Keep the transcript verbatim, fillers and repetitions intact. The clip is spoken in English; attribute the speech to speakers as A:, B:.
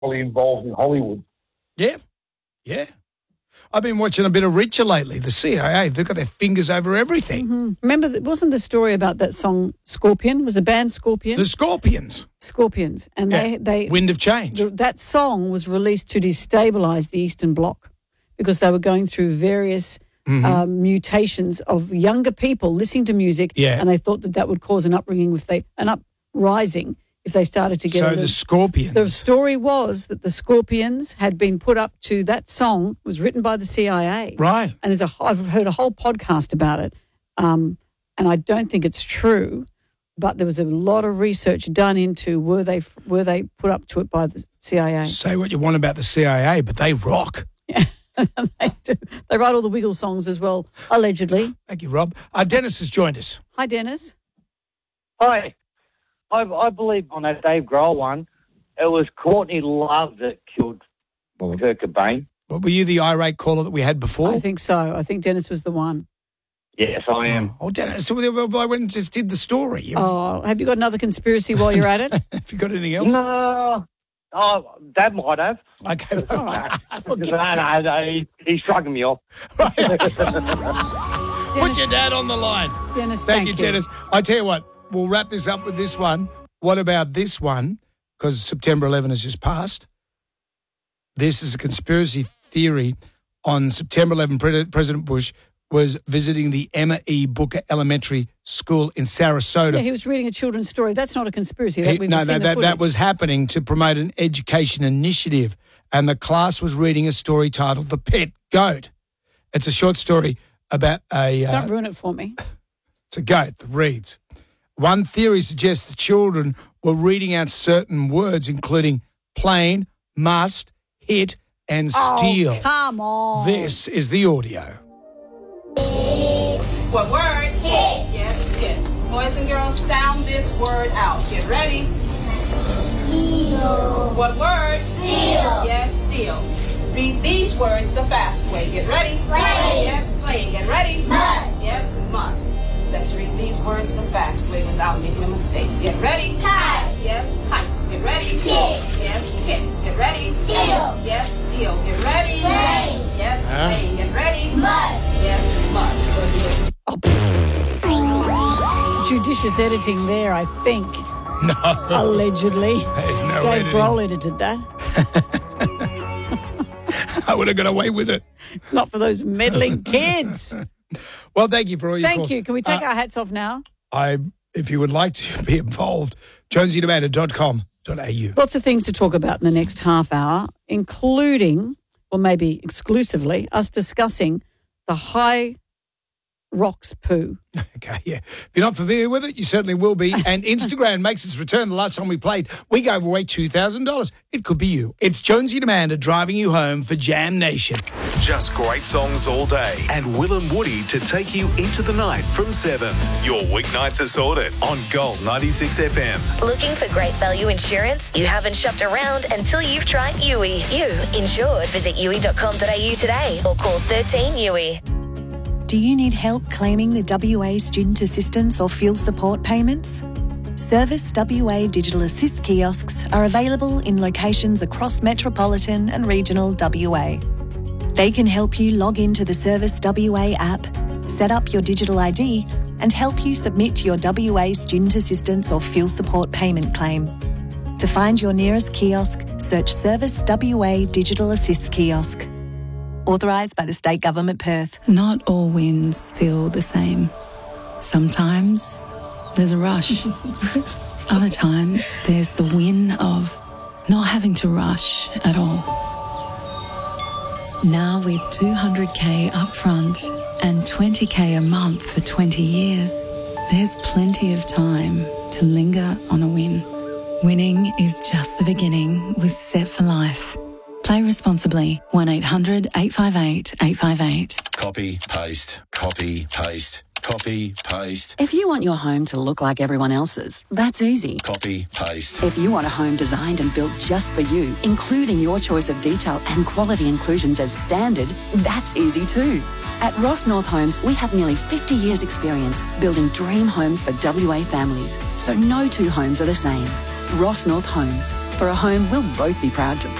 A: involved in Hollywood.
B: Yeah, yeah. I've been watching a bit of Reacher lately. The C I A, they've got their fingers over everything.
C: Mm-hmm. Remember, wasn't the story about that song Scorpion? Was the band Scorpion?
B: The Scorpions.
C: Scorpions. And
B: yeah.
C: they, they...
B: Wind of Change.
C: The, that song was released to destabilise the Eastern Bloc because they were going through various mm-hmm. um, mutations of younger people listening to music,
B: yeah.
C: and they thought that that would cause an upbringing, if they an uprising if they started to get...
B: So
C: a little,
B: the Scorpions.
C: The story was that the Scorpions had been put up to that song, was written by the C I A.
B: Right.
C: And there's a, I've heard a whole podcast about it, um, and I don't think it's true, but there was a lot of research done into were they were they put up to it by the C I A.
B: Say what you want about the C I A, but they rock.
C: Yeah, they do. They write all the Wiggle songs as well, allegedly.
B: Thank you, Rob. Uh, Dennis has joined us.
C: Hi, Dennis.
D: Hi. I, I believe on that Dave Grohl one, it was Courtney Love that killed well, Kurt Cobain.
B: Well, were you the irate caller that we had before?
C: I think so. I think Dennis was the one.
D: Yes, I am.
B: Oh, Dennis, so I went and just did the story. You've...
C: Oh, have you got another conspiracy while you're at it?
B: Have you got anything else?
D: No. Oh, Dad might have.
B: Okay.
C: All right.
D: no, no, no, he, he's shrugging me off.
B: Right. Put your dad on the line.
C: Dennis,
B: thank,
C: thank
B: you,
C: you,
B: Dennis. I tell you what, we'll wrap this up with this one. What about this one? Because September eleventh has just passed. This is a conspiracy theory. On September eleventh, President Bush was visiting the Emma E. Booker Elementary School in Sarasota.
C: Yeah, he was reading a children's story. That's not a conspiracy. That
B: he,
C: we've
B: no,
C: seen
B: no,
C: the
B: that,
C: footage.
B: that was happening to promote an education initiative, and the class was reading a story titled The Pet Goat. It's a short story about a... Uh,
C: Don't ruin it for me.
B: It's a goat that reads. One theory suggests the children were reading out certain words, including plain, must, hit, and steal.
C: Oh, come on.
B: This is the audio.
E: What word? Hit. Yes, hit. Boys and girls, sound this word out. Get ready.
F: Steal.
E: What word?
F: Steal.
E: Yes, steal. Read these words the fast way. Get ready.
F: Play.
E: Yes, play. Get ready.
F: Must.
E: Yes, must. Let's read these words the fast way without making a mistake. Get ready.
F: Kite.
E: Yes, kite. Get ready.
F: Hit.
E: Yes, hit. Get ready.
F: Steal.
E: Yes, steal. Get ready.
F: Play.
E: Yes,
B: Huh?
E: play. Get ready.
F: Must.
E: Yes, must.
C: Oh, judicious editing there, I think.
B: No.
C: Allegedly.
B: There's no
C: Dave
B: editing.
C: Grohl edited that.
B: I would have got away with it.
C: Not for those meddling kids.
B: Well, thank you for all your
C: Thank
B: calls.
C: you. Can we take
B: Uh,
C: our hats off now?
B: I, if you would like to be involved, jonesy demander dot com dot a u.
C: Lots of things to talk about in the next half hour, including, or maybe exclusively, us discussing the High Rocks poo.
B: Okay, yeah. If you're not familiar with it, you certainly will be. And Instagram makes its return. The last time we played, we gave away two thousand dollars. It could be you. It's Jonesy Demander driving you home for Jam Nation.
G: Just great songs all day. And Will and Woody to take you into the night from seven. Your weeknights are sorted on Gold ninety-six F M.
H: Looking for great value insurance? You haven't shopped around until you've tried U I. You insured. Visit U I dot com dot a u today or call thirteen U I.
I: Do you need help claiming the W A student assistance or fuel support payments? Service W A Digital Assist kiosks are available in locations across metropolitan and regional W A. They can help you log into the Service W A app, set up your digital I D, and help you submit your W A student assistance or fuel support payment claim. To find your nearest kiosk, search Service W A Digital Assist kiosk. Authorised by the State Government Perth.
J: Not all wins feel the same. Sometimes there's a rush. Other times there's the win of not having to rush at all. Now with two hundred K upfront and twenty K a month for twenty years, there's plenty of time to linger on a win. Winning is just the beginning with Set for Life. Play responsibly. one eight hundred eight five eight eight five eight.
G: Copy, paste, copy, paste, copy, paste,
K: If you want your home to look like everyone else's, that's easy.
G: copy, paste.
K: If you want a home designed and built just for you, including your choice of detail and quality inclusions as standard, that's easy too. At Ross North Homes, we have nearly fifty years experience building dream homes for W A families, so no two homes are the same. Ross North Homes. For a home we'll both be proud to